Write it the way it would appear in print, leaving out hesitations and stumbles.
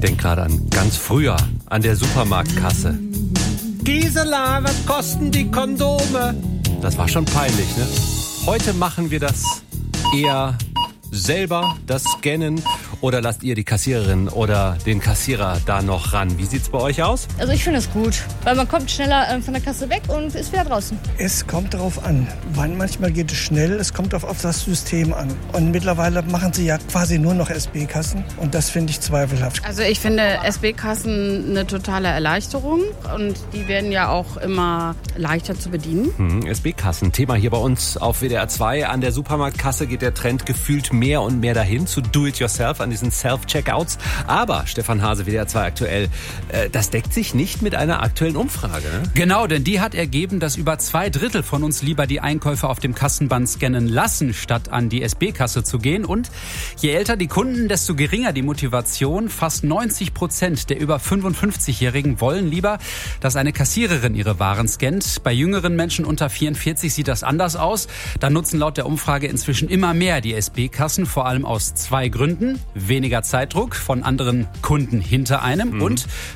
denk gerade an ganz früher, an der Supermarktkasse. Gisela, was kosten die Kondome? Das war schon peinlich, ne? Heute machen wir das eher selber, das Scannen, oder lasst ihr die Kassiererin oder den Kassierer da noch ran? Wie sieht's bei euch aus? Also ich finde es gut, weil man kommt schneller von der Kasse weg und ist wieder draußen. Es kommt darauf an. Manchmal geht es schnell, es kommt auf das System an. Und mittlerweile machen sie ja quasi nur noch SB-Kassen und das finde ich zweifelhaft. Also ich finde SB-Kassen eine totale Erleichterung und die werden ja auch immer leichter zu bedienen. SB-Kassen, Thema hier bei uns auf WDR 2. An der Supermarktkasse geht der Trend gefühlt mehr und mehr dahin zu Do-it-yourself, an diesen Self-Checkouts. Aber, Stefan Hase, WDR 2 aktuell, das deckt sich nicht mit einer aktuellen Umfrage. Ne? Genau, denn die hat ergeben, dass über 2/3 von uns lieber die Einkäufe auf dem Kassenband scannen lassen, statt an die SB-Kasse zu gehen. Und je älter die Kunden, desto geringer die Motivation. Fast 90% der über 55-Jährigen wollen lieber, dass eine Kassiererin ihre Waren scannt. Bei jüngeren Menschen unter 44 sieht das anders aus. Da nutzen laut der Umfrage inzwischen immer mehr die SB-Kassen, vor allem aus 2 Gründen. Weniger Zeitdruck von anderen Kunden hinter einem und